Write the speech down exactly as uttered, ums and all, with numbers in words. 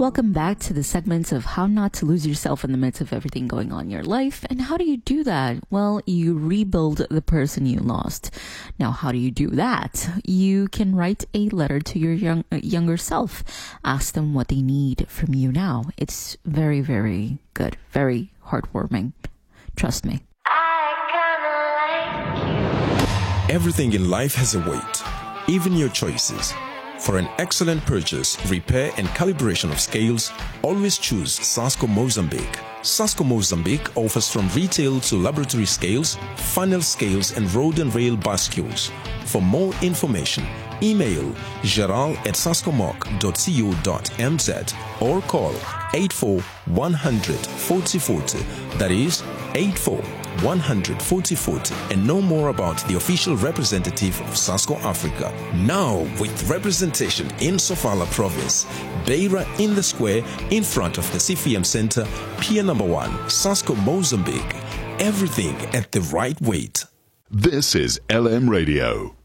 Welcome back to the segments of how not to lose yourself in the midst of everything going on in your life. And how do you do that? Well, you rebuild the person you lost. Now, how do you do that? You can write a letter to your young, uh, younger self. Ask them what they need from you now. It's very, very good. Very heartwarming. Trust me. Everything in life has a weight, even your choices. For an excellent purchase, repair and calibration of scales, always choose Sasco Mozambique. Sasco Mozambique offers from retail to laboratory scales, funnel scales and road and rail bascules. For more information, email geral at sascomoc dot co dot m z or call eight four one hundred forty forty. That is eight four one hundred forty forty, and know more about the official representative of Sasco Africa. Now with representation in Sofala province, Beira in the square in front of the C F M Center, Pier number one, Sasco Mozambique. Everything at the right weight. This is L M Radio.